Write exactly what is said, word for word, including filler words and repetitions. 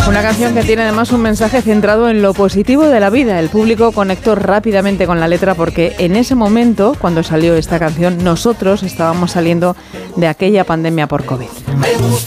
Una canción que tiene además un mensaje centrado en lo positivo de la vida. El público conectó rápidamente con la letra porque en ese momento, cuando salió esta canción, nosotros estábamos saliendo de aquella pandemia por COVID.